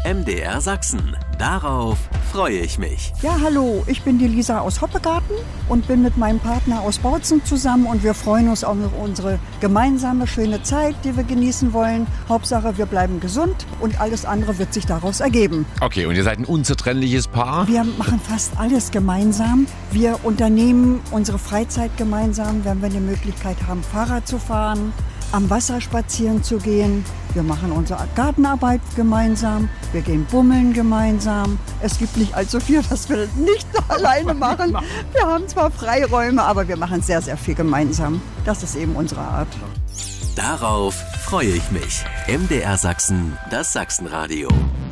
MDR Sachsen. Darauf freue ich mich. Ja, hallo, ich bin die Lisa aus Hoppegarten und bin mit meinem Partner aus Bautzen zusammen und wir freuen uns auf unsere gemeinsame schöne Zeit, die wir genießen wollen. Hauptsache, wir bleiben gesund und alles andere wird sich daraus ergeben. Okay, und ihr seid ein unzertrennliches Paar? Wir machen fast alles gemeinsam. Wir unternehmen unsere Freizeit gemeinsam, wenn wir die Möglichkeit haben, Fahrrad zu fahren, am Wasser spazieren zu gehen. Wir machen unsere Gartenarbeit gemeinsam, wir gehen bummeln gemeinsam. Es gibt nicht allzu viel, was wir nicht alleine machen. Wir haben zwar Freiräume, aber wir machen sehr, sehr viel gemeinsam. Das ist eben unsere Art. Darauf freue ich mich. MDR Sachsen, das Sachsenradio.